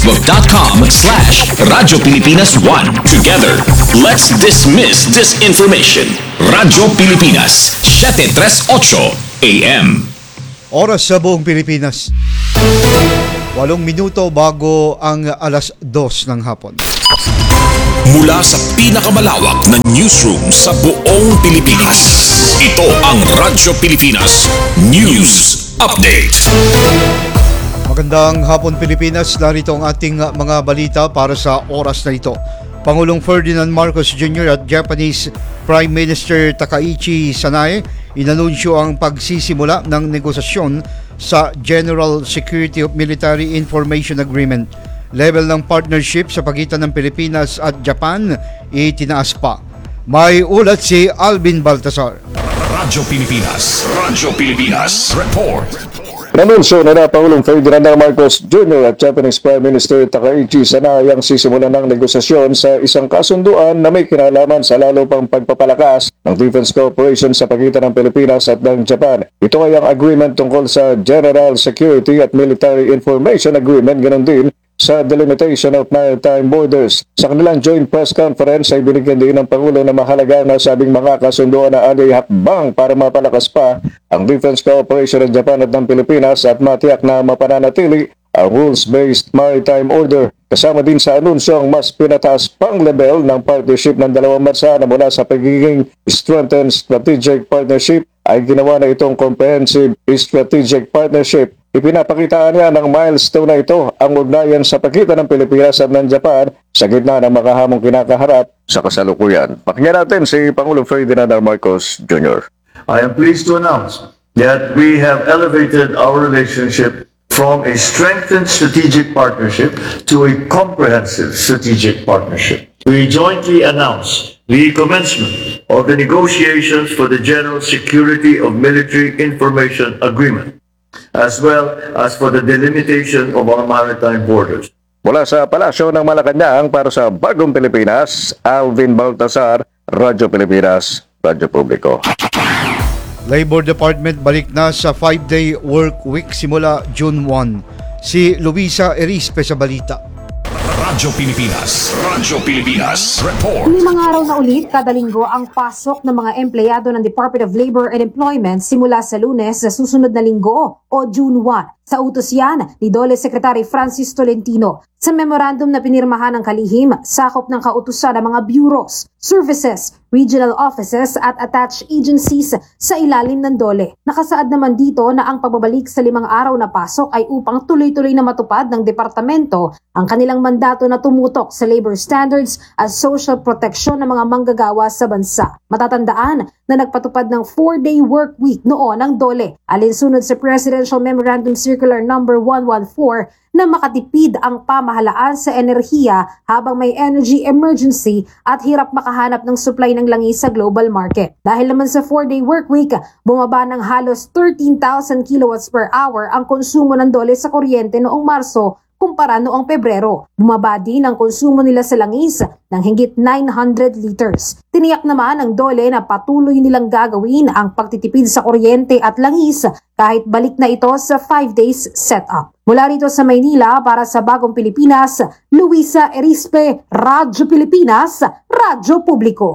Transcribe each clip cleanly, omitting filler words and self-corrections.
Facebook.com/Radyo Pilipinas 1. Together, let's dismiss disinformation. Radyo Pilipinas, 738 AM. Oras sa buong Pilipinas. 8 minuto bago ang alas 2 ng hapon. Mula sa pinakamalawak na newsroom sa buong Pilipinas. Ito ang Radyo Pilipinas News Update. Magandang hapon Pilipinas, narito ang ating mga balita para sa oras na ito. Pangulong Ferdinand Marcos Jr. at Japanese Prime Minister Takaichi Sanae inanunsyo ang pagsisimula ng negosasyon sa General Security of Military Information Agreement. Level ng partnership sa pagitan ng Pilipinas at Japan itinaas pa. May ulat si Alvin Baltasar. Radyo Pilipinas Report. Nanunsyo na Pangulong Ferdinand Marcos Jr. at Japanese Prime Minister Takaichi Sanae ang sisimulan ng negosasyon sa isang kasunduan na may kinalaman sa lalo pang pagpapalakas ng defense cooperation sa pagitan ng Pilipinas at ng Japan. Ito ay ang agreement tungkol sa General Security at Military Information Agreement, ganon din sa delimitation of maritime borders. Sa kanilang joint press conference ay binigyan din ng Pangulo na mahalaga na sabing mga kasunduan na alay hakbang para mapalakas pa ang defense cooperation ng Japan at ng Pilipinas at matiyak na mapananatili ang rules-based maritime order. Kasama din sa anunsyo ang mas pinataas pang level ng partnership ng dalawang bansa na mula sa pagiging strengthened strategic partnership ay ginawa na itong comprehensive strategic partnership. Ipinapakitaan niya ng milestone na ito ang ugnayan sa pagitan ng Pilipinas at ng Japan sa gitna ng makahamong kinakaharap sa kasalukuyan. Pakinggan natin si Pangulong Ferdinand Marcos Jr. I am pleased to announce that we have elevated our relationship from a strengthened strategic partnership to a comprehensive strategic partnership. We jointly announce the commencement of the negotiations for the General Security of Military Information Agreement, as well as for the delimitation of our maritime borders. Mula sa Palasyo ng Malacanang para sa Bagong Pilipinas, Alvin Baltasar, Radyo Pilipinas, Radyo Publiko. Labor Department balik na sa 5-day work week simula June 1. Si Luisa Erispe sa balita. Radyo Pilipinas Report. Limang araw na ulit kada linggo ang pasok ng mga empleyado ng Department of Labor and Employment simula sa Lunes sa susunod na linggo o June 1. Sa utos yan ni DOLE Secretary Francis Tolentino sa memorandum na pinirmahan ng kalihim, sakop ng kautusan ng mga bureaus, services, regional offices at attached agencies sa ilalim ng DOLE. Nakasaad naman dito na ang pagbabalik sa 5 araw na pasok ay upang tuloy-tuloy na matupad ng departamento ang kanilang mandato na tumutok sa labor standards at social protection ng mga manggagawa sa bansa. Matatandaan na nagpatupad ng 4-day work week noon ang DOLE, alinsunod sa Presidential Memorandum Circular No. 114 na makatipid ang pamahalaan sa enerhiya habang may energy emergency at hirap makahanap ng supply ng langis sa global market. Dahil naman sa 4-day work week, bumaba ng halos 13,000 kilowatts per hour ang konsumo ng DOLE sa kuryente noong Marso kumpara noong Pebrero. Bumaba din ang konsumo nila sa langis ng higit 900 liters. Tiniyak naman ng DOLE na patuloy nilang gagawin ang pagtitipid sa kuryente at langis kahit balik na ito sa 5 days setup. Mula rito sa Maynila para sa Bagong Pilipinas, Luisa Erispe, Radyo Pilipinas, Radyo Publiko.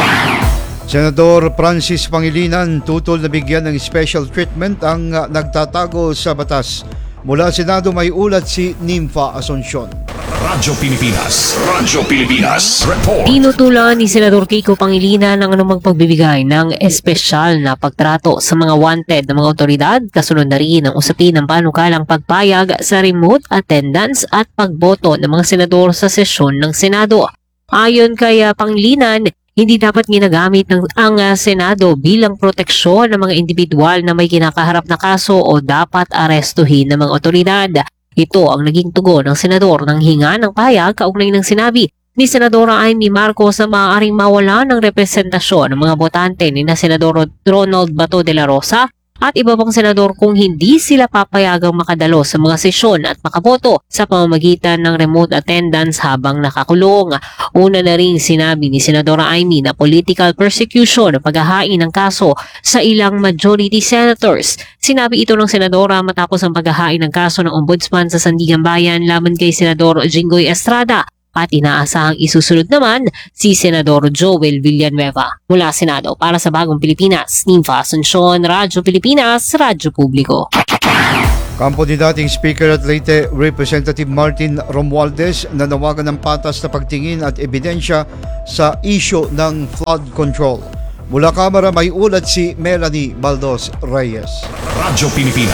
Senador Francis Pangilinan tutol na bigyan ng special treatment ang nagtatago sa batas. Mula Senado may ulat si Nympha Asuncion. Radyo Pilipinas Report. Tinutulan ni Senador Kiko Pangilinan ang anumang pagbibigay ng espesyal na pagtrato sa mga wanted na mga otoridad, kasunod na rin ang usapin ng panukalang pagpayag sa remote attendance at pagboto ng mga senador sa sesyon ng Senado. Ayon kay Pangilinan, hindi dapat ginagamit ang Senado bilang proteksyon ng mga individual na may kinakaharap na kaso o dapat arestuhin ng mga otoridad. Ito ang naging tugon ng senador nang hinga ng payag kaugnay ng sinabi ni Senadora Amy Marcos na maaaring mawala ng representasyon ng mga botante ni na Senador Ronald Bato de la Rosa at iba pang senador kung hindi sila papayagang makadalo sa mga sesyon at makaboto sa pamamagitan ng remote attendance habang nakakulong. Una na ring sinabi ni Senadora Amy na political persecution ang paghahain ng kaso sa ilang majority senators. Sinabi ito ng senadora matapos ang paghahain ng kaso ng ombudsman sa Sandigan Bayan laban kay Senador Jinggoy Estrada. At inaasahang isusunod naman si Senador Joel Villanueva. Mula Senado para sa Bagong Pilipinas, Ninfa Asuncion, Radyo Pilipinas, Radyo Publiko. Kampo ni dating Speaker at Leyte Representative Martin Romualdez nanawagan ng patas na pagtingin at ebidensya sa isyo ng flood control. Mula Kamara may ulat si Melanie Baldos Reyes. Radyo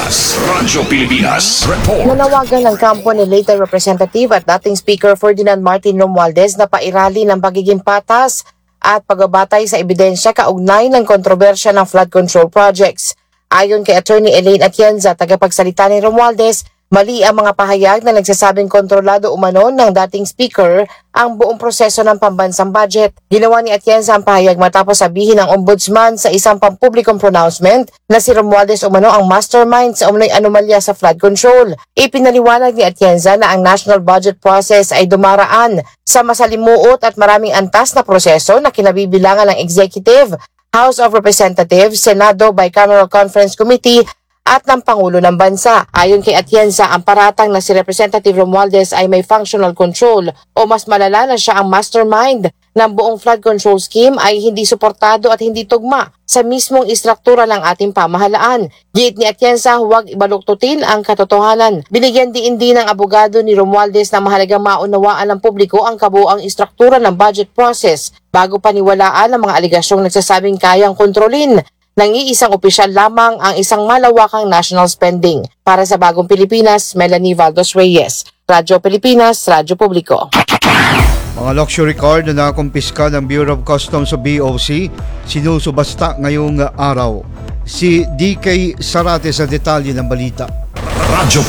Pilipinas, report. Nanawagan ng kampo ni Leyte Representative at dating Speaker Ferdinand Martin Romualdez na pairali ng pagiging patas at pagbabatay sa ebidensya kaugnay ng kontrobersya ng flood control projects. Ayon kay Attorney Elaine Atienza, tagapagsalita ni Romualdez, mali ang mga pahayag na nagsasabing kontrolado umano ng dating Speaker ang buong proseso ng pambansang budget. Ginawa ni Atienza ang pahayag matapos sabihin ng Ombudsman sa isang pampublikong pronouncement na si Romualdez umano ang mastermind sa umano'y anomalya sa flood control. Ipinaliwanag ni Atienza na ang national budget process ay dumaraan sa masalimuot at maraming antas na proseso na kinabibilangan ng Executive, House of Representatives, Senado, Bicameral Conference Committee at ng Pangulo ng Bansa. Ayon kay Atienza, ang paratang na si Representative Romualdez ay may functional control o mas malala na siya ang mastermind ng buong flood control scheme ay hindi suportado at hindi tugma sa mismong istruktura ng ating pamahalaan. Giit ni Atienza, huwag ibaluktutin ang katotohanan. Binigyan din ng abogado ni Romualdez na mahalagang maunawaan ng publiko ang kabuuang istruktura ng budget process bago paniwalaan ang mga aligasyong nagsasabing kayang kontrolin ng iisang opisyal lamang ang isang malawakang national spending. Para sa Bagong Pilipinas, Melanie Baldos Reyes, Radyo Pilipinas, Radyo Publiko. Mga luxury car na nakumpiska ng Bureau of Customs o BOC, sinusubasta ngayong araw. Si DK Sarate sa detalye ng balita. Radyo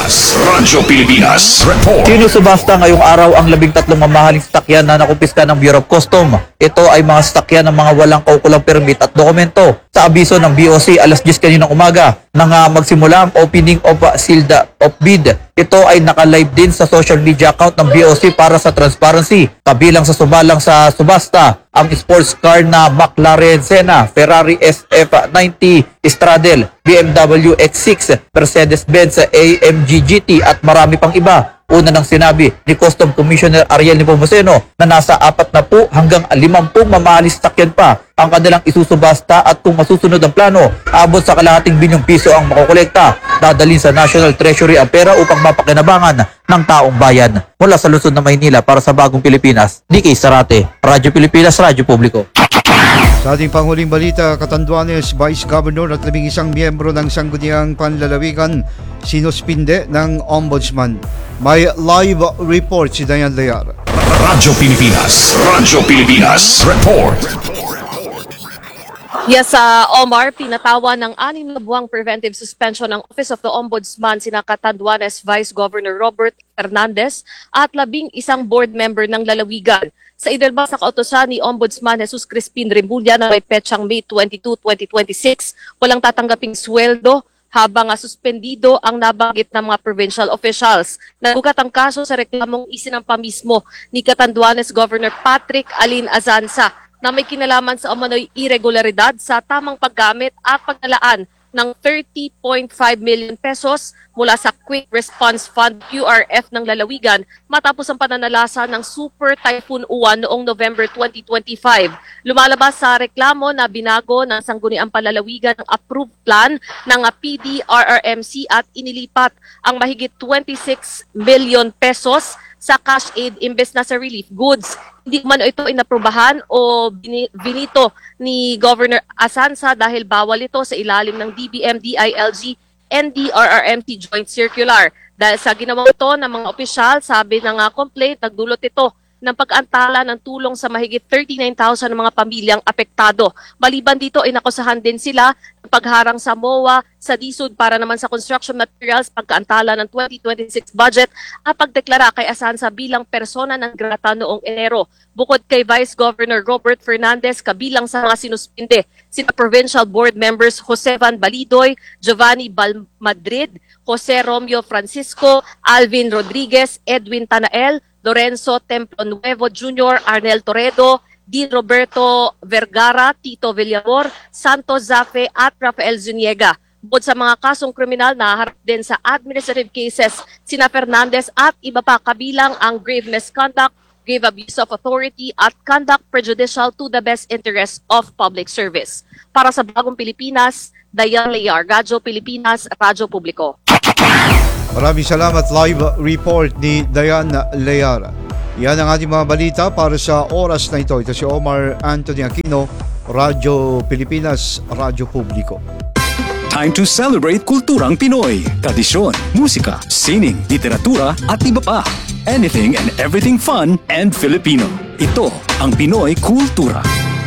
Pilipinas, report. Sinusubasta ngayong araw ang 13 mamahaling sasakyan na nakumpiska ng Bureau of Customs. Ito ay mga sasakyan ng mga walang kaukulang permit at dokumento. Sa abiso ng BOC, alas 10 kaninang umaga, nang magsimula ang opening of sealed of bid. Ito ay nakalive din sa social media account ng BOC para sa transparency. Kabilang sa subalang sa subasta, ang sports car na McLaren Senna, Ferrari SF90 Stradale, BMW X6, Mercedes-Benz AMG GT at marami pang iba. Una nang sinabi ni Custom Commissioner Ariel Nepomuceno na nasa 40 hanggang 50 mamahaling sasakyan pa ang kanilang isusubasta at kung masusunod ang plano, abot sa kalahating bilyong piso ang makukolekta. Dadalhin sa National Treasury ang pera upang mapakinabangan ng taong bayan. Mula sa lungsod ng Maynila para sa Bagong Pilipinas, DK Sarate, Radyo Pilipinas, Radyo Publiko. Sa ating panghuling balita, Catanduanes Vice Governor at 11 miyembro ng Sangguniang Panlalawigan sinuspinde ng Ombudsman. May live report si Dayan Layar. Radyo Pilipinas, report. Yes, Omar, pinatawa ng 6 na buwang preventive suspension ng Office of the Ombudsman sina Catanduanes Vice Governor Robert Hernandez at 11 board member ng lalawigan. Sa idalba sa kautosan ni Ombudsman Jesus Crispin Rimbulla na may petsang May 22, 2026, walang tatanggaping sweldo habang suspendido ang nabanggit ng mga provincial officials. Nagugat ang kaso sa reklamong isinampa mismo ni Catanduanes Governor Patrick Alin Azanza na may kinalaman sa umano'y irregularidad sa tamang paggamit at paglalaan ng 30.5 million pesos mula sa Quick Response Fund QRF ng lalawigan matapos ang pananalasa ng Super Typhoon Uwan noong November 2025. Lumalabas sa reklamo na binago ng Sangguniang Panlalawigan ng approved plan ng PDRRMC at inilipat ang mahigit 26 million pesos sa cash aid imbes na sa relief goods. Hindi man ito inaprubahan o binito ni Governor Azanza dahil bawal ito sa ilalim ng DBM, DILG, NDRRMC Joint Circular. Dahil sa ginawa ito ng mga opisyal, sabi ng complaint, nagdulot ito ng pag-antala ng tulong sa mahigit 39,000 na mga pamilyang apektado. Maliban dito ay nakusahan din sila ng pagharang sa MOA, sa DSUD para naman sa construction materials, pagkaantala ng 2026 budget at pagdeklara kay Asanza bilang persona non grata noong Enero. Bukod kay Vice Governor Robert Fernandez, kabilang sa mga sinuspinde, sina Provincial Board Members Jose Van Balidoy, Giovanni Balmadrid, Jose Romeo Francisco, Alvin Rodriguez, Edwin Tanael, Lorenzo Templo Nuevo Jr., Arnel Toredo, Dean Roberto Vergara, Tito Villamor, Santos Zafe at Rafael Zuniega. Bukod sa mga kasong kriminal, nahaharap din sa administrative cases sina Fernandez at iba pa kabilang ang grave misconduct, grave abuse of authority at conduct prejudicial to the best interest of public service. Para sa Bagong Pilipinas, Dayan Lear, Radyo Pilipinas, Radyo Publiko. Maraming salamat, live report ni Dayan Lear. Yan ang ating mga balita para sa oras na ito. Ito si Omar Anthony Aquino, Radyo Pilipinas, Radyo Publiko. Time to celebrate kulturang Pinoy. Tradisyon, musika, sining, literatura at iba pa. Anything and everything fun and Filipino. Ito ang Pinoy Kultura.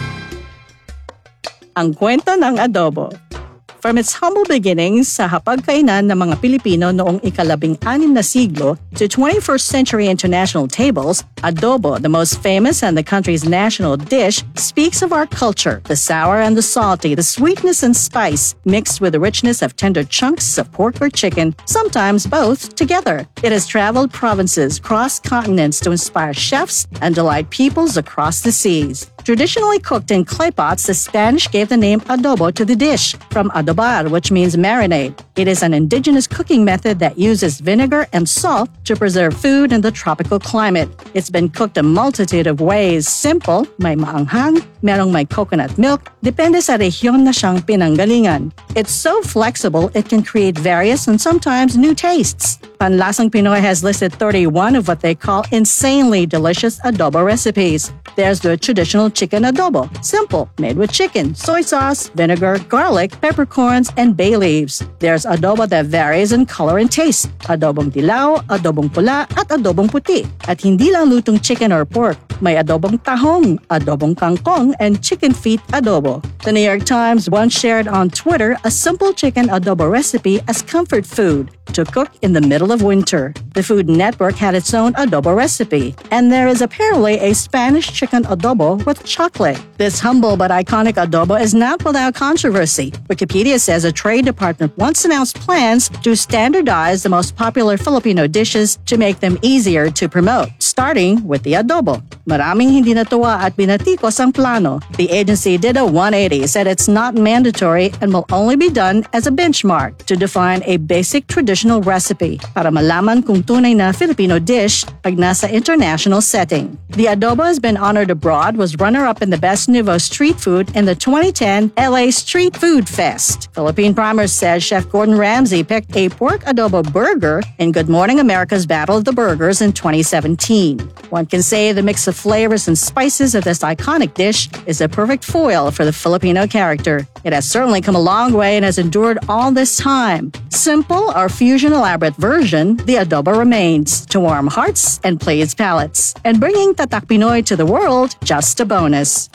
Ang kwento ng adobo. From its humble beginnings sa hapagkainan ng mga Pilipino noong ika-16 na siglo to 21st century international tables, adobo, the most famous and the country's national dish, speaks of our culture, the sour and the salty, the sweetness and spice, mixed with the richness of tender chunks of pork or chicken, sometimes both together. It has traveled provinces, crossed continents to inspire chefs and delight peoples across the seas. Traditionally cooked in clay pots, the Spanish gave the name adobo to the dish, from adobar, which means marinade. It is an indigenous cooking method that uses vinegar and salt to preserve food in the tropical climate. It's been cooked a multitude of ways. Simple, may maanghang, merong may coconut milk, depende sa rehiyon na siyang pinanggalingan. It's so flexible, it can create various and sometimes new tastes. Panlasang Pinoy has listed 31 of what they call insanely delicious adobo recipes. There's the traditional chicken adobo, simple, made with chicken, soy sauce, vinegar, garlic, peppercorns, and bay leaves. There's adobo that varies in color and taste, adobong dilaw, adobong pula, at adobong puti. At hindi lang lutong chicken or pork, may adobong tahong, adobong kangkong, and chicken feet adobo. The New York Times once shared on Twitter a simple chicken adobo recipe as comfort food to cook in the middle of winter. The Food Network had its own adobo recipe, and there is apparently a Spanish chicken adobo with chocolate. This humble but iconic adobo is not without controversy. Wikipedia says a trade department once announced plans to standardize the most popular Filipino dishes to make them easier to promote, starting with the adobo. Maraming hindi natuwa at binatikos ang plano. The agency did a 180, said it's not mandatory and will only be done as a benchmark to define a basic traditional recipe para malaman kung tunay na Filipino dish pag nasa international setting. The adobo has been honored abroad, was runner-up in the Best Nouveau Street Food in the 2010 LA Street Food Fest. Philippine Primers says Chef Gordon Ramsay picked a pork adobo burger in Good Morning America's Battle of the Burgers in 2017. One can say the mix of flavors and spices of this iconic dish is a perfect foil for the Filipino character. It has certainly come a long way and has endured all this time. Simple or fusion elaborate version, the adobo remains to warm hearts and please palates. And bringing Tatak Pinoy to the world, just a bonus.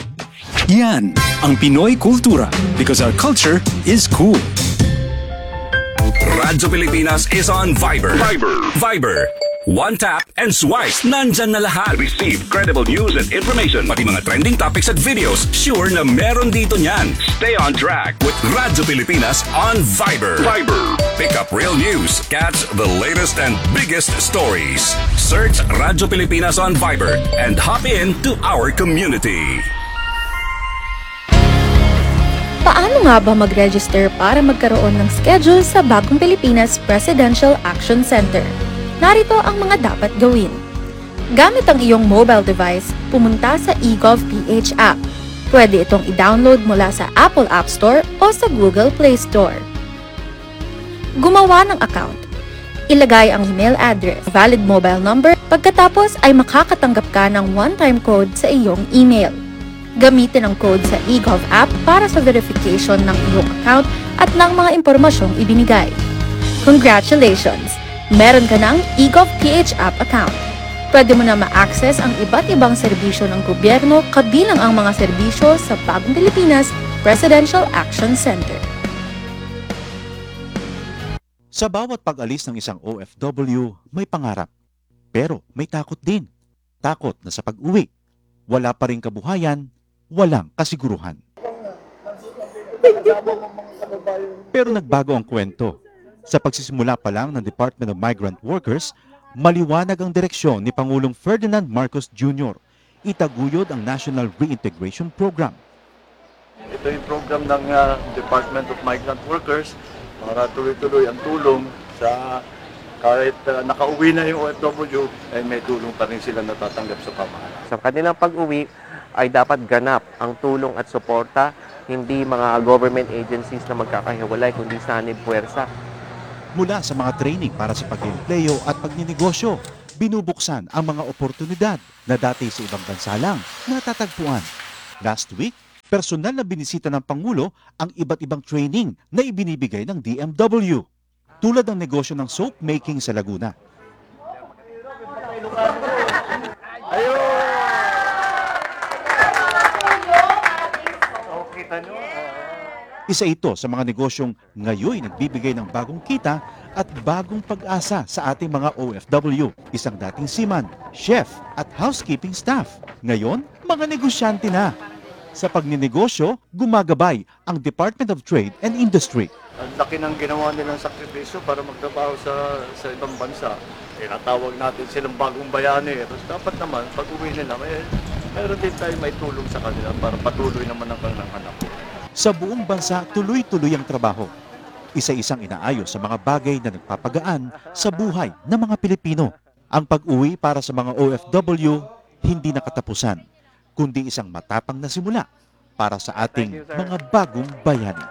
Yan ang Pinoy Kultura, because our culture is cool. Radyo Pilipinas is on Viber. Viber. One tap and swipe. Nandyan na lahat. Receive credible news and information. Pati mga trending topics at videos. Sure na meron dito niyan. Stay on track with Radyo Pilipinas on Viber. Pick up real news. Catch the latest and biggest stories. Search Radyo Pilipinas on Viber and hop in to our community. Paano nga ba mag-register para magkaroon ng schedule sa Bagong Pilipinas Presidential Action Center? Narito ang mga dapat gawin. Gamit ang iyong mobile device, pumunta sa eGovPH app. Pwede itong i-download mula sa Apple App Store o sa Google Play Store. Gumawa ng account. Ilagay ang email address, valid mobile number, pagkatapos ay makakatanggap ka ng one-time code sa iyong email. Gamitin ang code sa eGov app para sa verification ng iyong account at ng mga impormasyong ibinigay. Congratulations! Meron ka ng eGovPH app account. Pwede mo na ma-access ang iba't ibang serbisyo ng gobyerno kabilang ang mga serbisyo sa Bagong Pilipinas Presidential Action Center. Sa bawat pag-alis ng isang OFW, may pangarap. Pero may takot din. Takot na sa pag-uwi, wala pa ring kabuhayan, walang kasiguruhan. Pero nagbago ang kwento. Sa pagsisimula pa lang ng Department of Migrant Workers, maliwanag ang direksyon ni Pangulong Ferdinand Marcos Jr. Itaguyod ang National Reintegration Program. Ito yung program ng Department of Migrant Workers para tuloy-tuloy ang tulong sa kahit nakauwi na yung OFW, ay may tulong pa rin sila natatanggap sa pamahalaan. Sa kanilang pag-uwi ay dapat ganap ang tulong at suporta, hindi mga government agencies na magkakahiwalay, kundi sanib puwersa. Mula sa mga training para sa pag-empleyo at pagninegosyo, binubuksan ang mga oportunidad na dati sa ibang bansa lang natatagpuan. Last week, personal na binisita ng Pangulo ang iba't ibang training na ibinibigay ng DMW, tulad ng negosyo ng soap making sa Laguna. Isa ito sa mga negosyong ngayon nagbibigay ng bagong kita at bagong pag-asa sa ating mga OFW. Isang dating seaman, chef at housekeeping staff. Ngayon, mga negosyante na. Sa pagninegosyo, gumagabay ang Department of Trade and Industry. Ang laki ng ginawa nilang sakripisyo para magtrabaho sa ibang bansa. Tinatawag natin silang bagong bayani. Tapos dapat naman, pag-uwi nila, mayroon din tayo may tulong sa kanila para patuloy naman ang kanilang anak. Sa buong bansa, tuloy-tuloy ang trabaho. Isa-isang inaayos sa mga bagay na nagpapagaan sa buhay ng mga Pilipino. Ang pag-uwi para sa mga OFW, hindi nakatapusan, kundi isang matapang na simula para sa ating mga bagong bayani.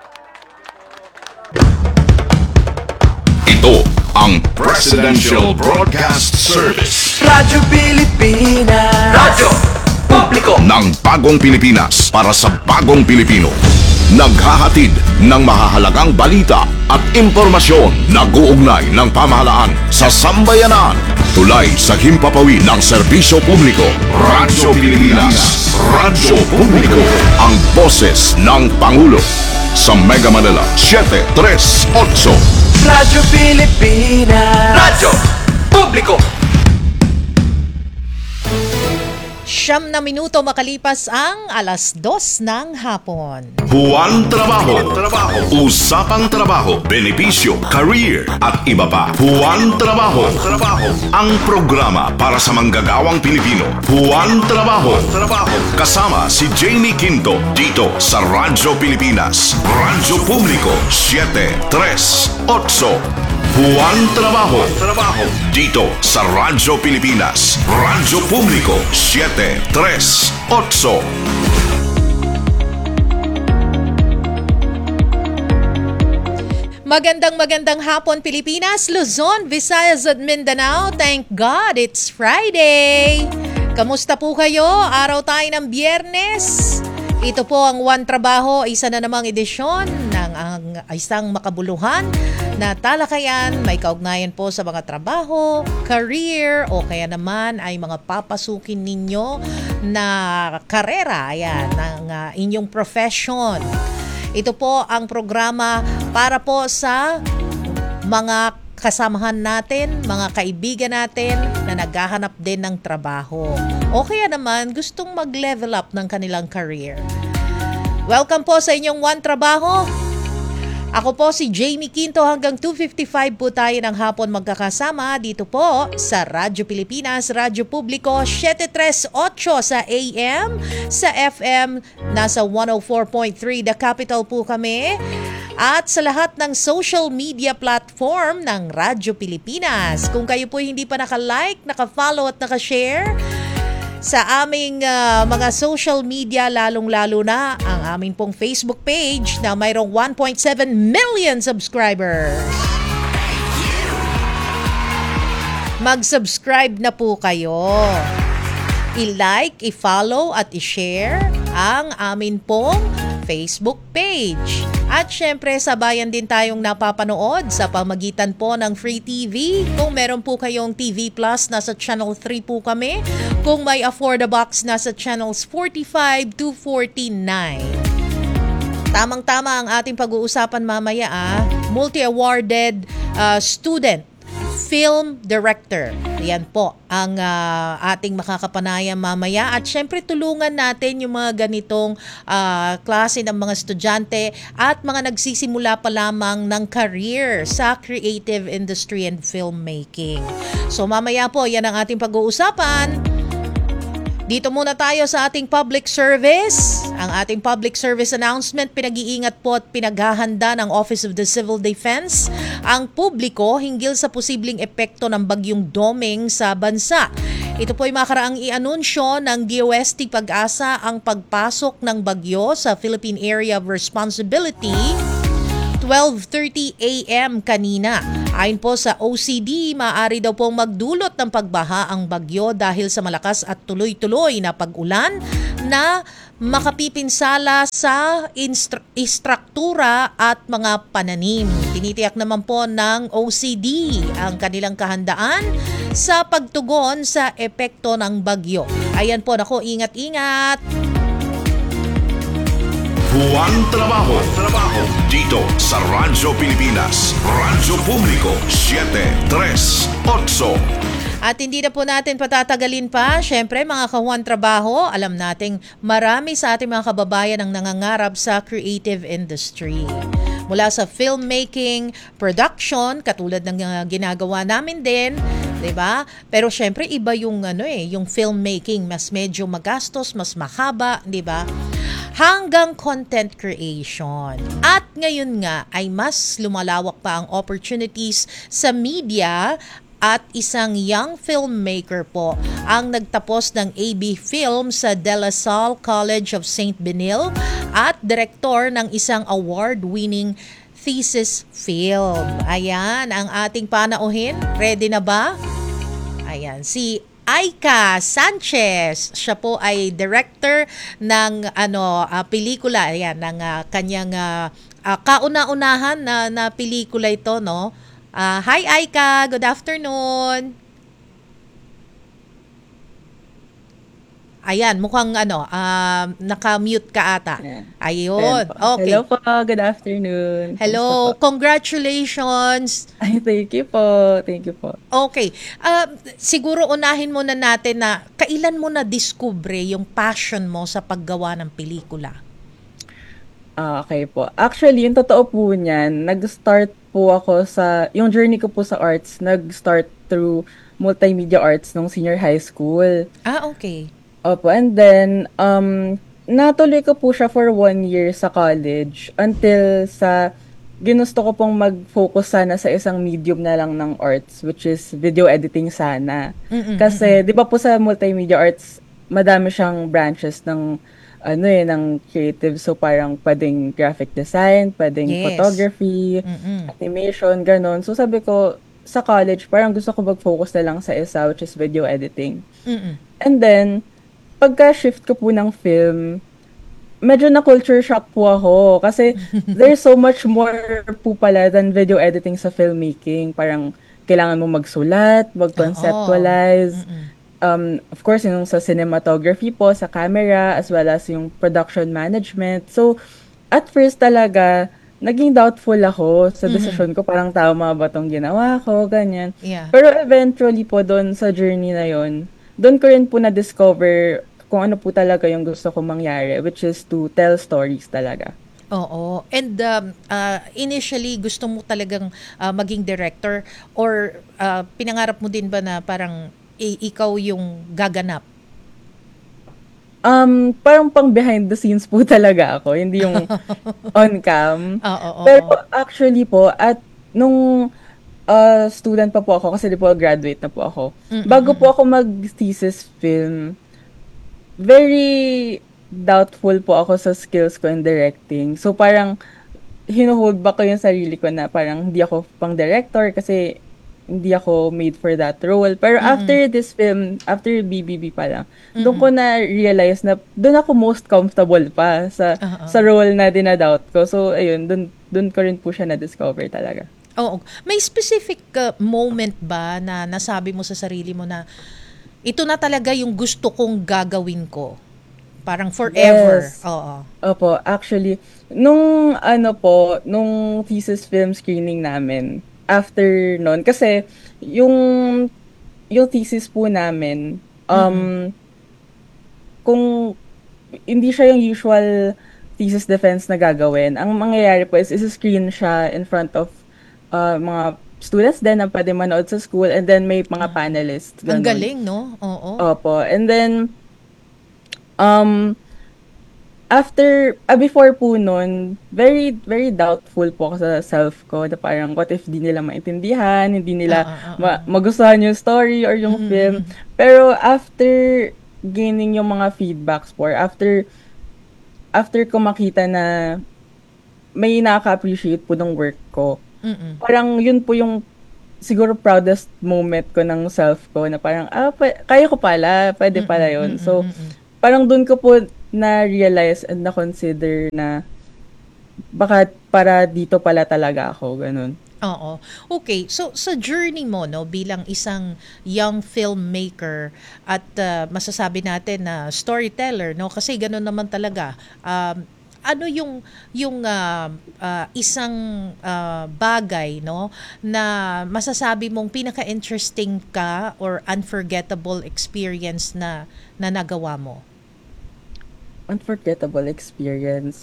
Ito ang Presidential Broadcast Service. Radyo Pilipinas. Radyo Publiko ng Bagong Pilipinas para sa Bagong Pilipino. Naghahatid ng mahahalagang balita at impormasyon na guugnay ng pamahalaan sa sambayanan. Tulay sa himpapawid ng serbisyo publiko. Radyo Pilipinas. Radyo Publiko. Ang boses ng Pangulo. Sa Mega Manila, 738. Radyo Pilipinas. Radyo Publiko. 9 minuto makalipas ang 2:00 ng hapon. Buwan Trabaho. Usapang trabaho, benepisyo, career at iba pa. Buwan Trabaho. Ang programa para sa manggagawang Pilipino. Buwan Trabaho. Kasama si Jamie Quinto dito sa Radyo Pilipinas. Radyo Publiko 738. Buwan Trabaho. Dito sa Radyo Pilipinas. Radyo Publiko 738. Magandang hapon Pilipinas, Luzon, Visayas at Mindanao. Thank God it's Friday. Kamusta po kayo? Araw tayo ng Biyernes. Ito po ang One Trabaho, isa na namang edisyon ng isang makabuluhan na talakayan, may kaugnayan po sa mga trabaho, career, o kaya naman ay mga papasukin ninyo na karera ng inyong profession. Ito po ang programa para po sa mga kasamahan natin, mga kaibigan natin na naghahanap din ng trabaho. O kaya naman gustong mag-level up ng kanilang career. Welcome po sa inyong One Trabaho. Ako po si Jamie Quinto, hanggang 2:55 po tayo ng hapon magkakasama dito po sa Radyo Pilipinas, Radyo Publiko 738 sa AM, sa FM nasa 104.3 The Capital po kami, at sa lahat ng social media platform ng Radyo Pilipinas. Kung kayo po hindi pa naka-like, naka-follow at naka-share sa aming mga social media, lalong-lalo na ang aming pong Facebook page na mayroong 1.7 million subscribers. Mag-subscribe na po kayo. I-like, i-follow at i-share ang amin pong Facebook page. At syempre, sabayan din tayong napapanood sa pamagitan po ng Free TV. Kung meron po kayong TV Plus, nasa Channel 3 po kami. Kung may Afford-a-Box, nasa Channels 45 to 49. Tamang-tama ang ating pag-uusapan mamaya, multi-awarded student film director. Yan po ang ating makakapanayam mamaya. At syempre tulungan natin yung mga ganitong klase ng mga estudyante at mga nagsisimula pa lamang ng career sa creative industry and filmmaking. So mamaya po, yan ang ating pag-uusapan. Dito muna tayo sa ating public service. Ang ating public service announcement, pinag-iingat po at pinaghahanda ng Office of the Civil Defense ang publiko hinggil sa posibleng epekto ng bagyong Doming sa bansa. Ito po ay makaraang i-anunsyo ng DOST Pag-asa ang pagpasok ng bagyo sa Philippine Area of Responsibility 12:30 a.m. kanina. Ayon po sa OCD, maaari daw pong magdulot ng pagbaha ang bagyo dahil sa malakas at tuloy-tuloy na pag-ulan na makapipinsala sa istruktura at mga pananim. Tinitiyak naman po ng OCD ang kanilang kahandaan sa pagtugon sa epekto ng bagyo. Ayan po, naku, ingat-ingat! Buwang trabaho dito sa Radyo Pilipinas, Radyo Publiko 738. At hindi na po natin patatagalin pa. Siyempre, mga kahuan trabaho, alam nating marami sa ating mga kababayan ang nangangarap sa creative industry. Mula sa filmmaking, production, katulad ng ginagawa namin din, 'di ba? Pero syempre iba yung yung filmmaking, mas medyo magastos, mas mahaba, 'di ba? Hanggang content creation. At ngayon nga ay mas lumalawak pa ang opportunities sa media at isang young filmmaker po ang nagtapos ng AB Film sa De La Salle College of St. Benil at direktor ng isang award-winning thesis film. Ayan, ang ating panauhin. Ready na ba? Ayan, si Aika Sanchez. Siya po ay director ng pelikula, ayan, ng kanyang kauna-unahan na pelikula ito, no? Hi Aika, good afternoon. Ayan, mukhang naka-mute ka ata. Ayun. Okay. Hello po, good afternoon. Hello, congratulations. Ay, thank you po. Thank you po. Okay. Siguro unahin muna natin na kailan mo na-discover yung passion mo sa paggawa ng pelikula? Okay po. Actually, yung totoo po niyan, nag-start po ako yung journey ko po sa arts, nag-start through multimedia arts nung senior high school. Okay. Opo, and then, natuloy ko po siya for 1 year sa college until sa ginusto ko pong mag-focus sana sa isang medium na lang ng arts, which is video editing sana. Kasi, di ba po sa multimedia arts, madami siyang branches ng ng creative. So, parang pwedeng graphic design, pwedeng photography, animation, ganon. So, sabi ko, sa college, parang gusto ko mag-focus na lang sa isa, which is video editing. And then, pagka-shift ko po ng film, medyo na-culture shock po ako. Kasi, there's so much more po pala than video editing sa filmmaking. Parang, kailangan mo magsulat, mag-conceptualize. Of course, yung sa cinematography po, sa camera, as well as yung production management. So, at first talaga, naging doubtful ako sa decision ko. Parang tama ba itong ginawa ko, ganyan. Yeah. Pero eventually po doon sa journey na yon, doon ko rin po na-discover kung ano po talaga yung gusto ko mangyari, which is to tell stories talaga. Oo. And initially, gusto mo talagang maging director or pinangarap mo din ba na parang ikaw yung gaganap? Parang pang behind the scenes po talaga ako, hindi yung on-cam. Pero actually po, at nung student pa po ako, kasi di po graduate na po ako, bago po ako mag-thesis film, very doubtful po ako sa skills ko in directing. So parang hinuhold back ko yung sarili ko na parang hindi ako pang director kasi hindi ako made for that role. Pero after this film, after BBB pa lang, doon ko na-realize na doon ako most comfortable pa sa role na dinadoubt ko. So, ayun, doon ko rin po siya na-discover talaga. Oo. May specific moment ba na nasabi mo sa sarili mo na ito na talaga yung gusto kong gagawin ko? Parang forever. Yes. Oo. Opo, actually, nung thesis film screening namin, after nun, kasi yung thesis po namin, kung hindi siya yung usual thesis defense na gagawin, ang mangyayari po is screen siya in front of mga students din na pwede manood sa school, and then may mga panelists. Ang ganun. galing, no? Oo. Opo. And then, before po nun, very, very doubtful po ako sa self ko na parang, what if di nila maintindihan, hindi nila magustuhan yung story or yung film. Pero after gaining yung mga feedbacks po, after ko makita na may nakaka-appreciate po ng work ko, parang yun po yung siguro proudest moment ko ng self ko na parang, kaya ko pala, pwede pala yun. So, parang dun ko po na-realize and na-consider na baka para dito pala talaga ako, ganun. Oo. Okay, so sa journey mo, no, bilang isang young filmmaker at masasabi natin na storyteller, no, kasi ganun naman talaga. Ano yung isang bagay, no, na masasabi mong pinaka-interesting ka or unforgettable experience na nagawa mo? Unforgettable experience.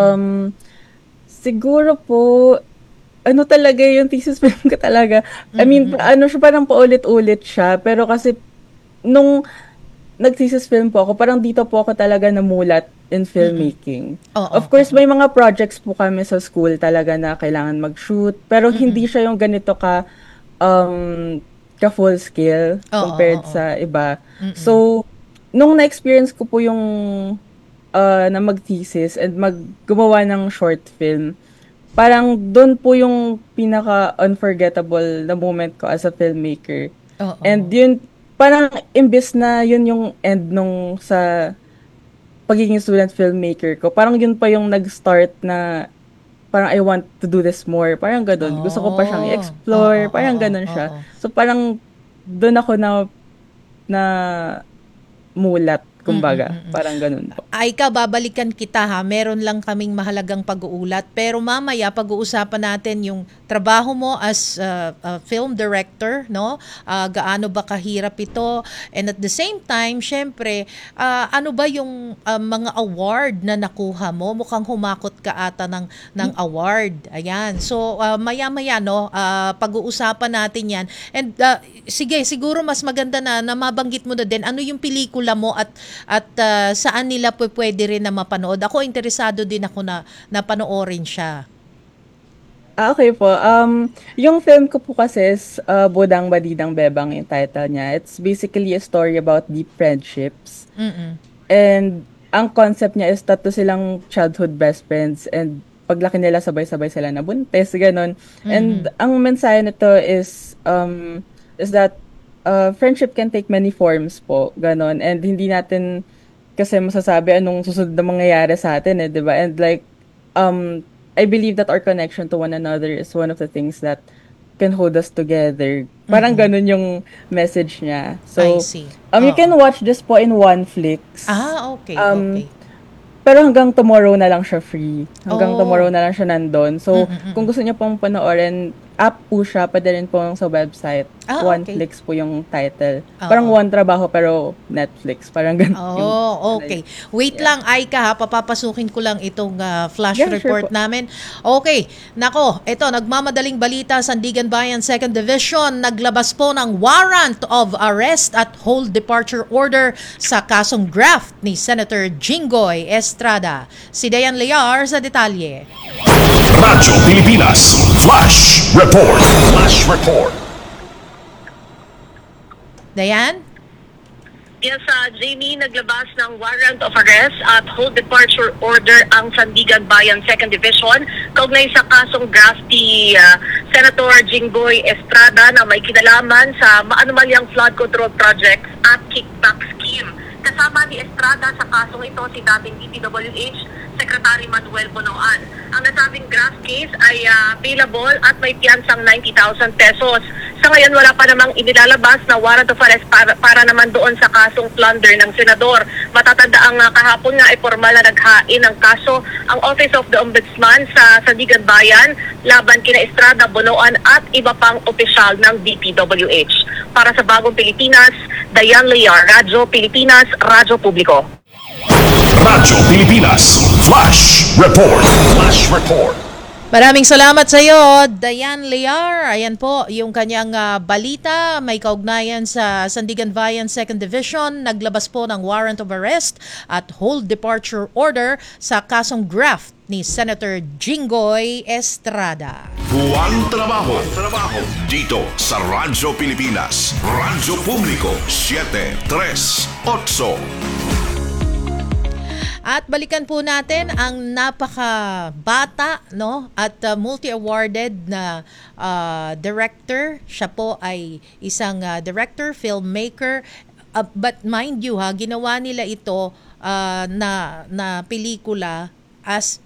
Siguro po, ano talaga yung thesis film ko talaga. I mean, siya parang paulit-ulit siya. Pero kasi, nung nag-thesis film po ako, parang dito po ako talaga namulat in filmmaking. Of course, may mga projects po kami sa school talaga na kailangan mag-shoot. Pero hindi siya yung ganito ka full scale compared sa iba. So, nung na-experience ko po yung na mag-thesis and gumawa ng short film, parang doon po yung pinaka-unforgettable na moment ko as a filmmaker. And yun, parang imbes na yun yung end nung sa pagiging student filmmaker ko, parang yun pa yung nag-start na parang I want to do this more. Parang ganun. Gusto ko pa siyang i-explore. Parang ganun siya. So parang doon ako na mulat. Kumbaga, parang ganun po. Aika, babalikan kita ha. Meron lang kaming mahalagang pag-uulat. Pero mamaya, pag-uusapan natin yung trabaho mo as a film director, no? Gaano ba kahirap ito? And at the same time, syempre, ano ba yung mga award na nakuha mo? Mukhang humakot ka ata ng award. Ayan. So, maya-maya, no? Pag-uusapan natin yan. And sige, siguro mas maganda na mabanggit mo na din. Ano yung pelikula mo at saan nila pwede rin na mapanood? Ako, interesado din ako na panoorin siya. Okay po. Yung film ko po kasi is Budang Badidang Bebang yung title niya. It's basically a story about deep friendships. And ang concept niya is tatlo silang childhood best friends and paglaki nila sabay-sabay sila nabuntis, ganon. And ang mensahe nito is that friendship can take many forms po, ganon. And hindi natin kasi masasabi anong susunod na mangyayari sa atin, di ba? And like, I believe that our connection to one another is one of the things that can hold us together. Parang ganun yung message niya. So, I see. You can watch this po in OneFlix. Okay, okay. Pero hanggang tomorrow na lang siya free. Hanggang tomorrow na lang siya nandun. So, kung gusto niyo pong panoorin, app po siya, pwede rin po sa website. OneFlix po yung title. Parang One Trabaho pero Netflix. Parang ganun. Okay. Wait lang, Aika ha. Papapasukin ko lang itong flash report namin. Okay. Nako, ito, nagmamadaling balita, Sandigan Bayan 2nd Division, naglabas po ng warrant of arrest at hold departure order sa kasong graft ni Senator Jinggoy Estrada. Si Dayan Lear sa detalye. Radyo Pilipinas Flash Report. Flash Report. Dayan? Yes, Jamie, naglabas ng warrant of arrest at hold departure order ang Sandigan Bayan 2nd Division kaugnay sa kasong graft ni Senator Jinggoy Estrada na may kinalaman sa maanumalyang flood control projects at kickback scheme. Kasama ni Estrada sa kasong ito si dating DPWH Secretary Manuel Bonoan. Ang nasabing graft case ay bailable at may piyansang 90,000 pesos. Sa ngayon wala pa namang inilalabas na warrant of arrest para naman doon sa kasong plunder ng senador. Matatanda ang kahapon nga ay formal na naghain ng kaso ang Office of the Ombudsman sa Sandigan Bayan laban kina Estrada, Bonoan at iba pang opisyal ng DPWH. Para sa Bagong Pilipinas, Dayan Liar, Radyo Pilipinas, Radyo Publiko. Radyo Pilipinas Flash Report. Flash Report. Maraming salamat sa iyo, Dayan Liar. Ayan po yung kanyang balita. May kaugnayan sa Sandigan Bayan 2nd Division. Naglabas po ng warrant of arrest at hold departure order sa kasong graft ni Senator Jinggoy Estrada. Buwang trabaho dito sa Radyo Pilipinas. Radyo Publiko 738. At balikan po natin ang napakabata at multi-awarded na director. Siya po ay isang director, filmmaker. But mind you ginawa nila ito na pelikula as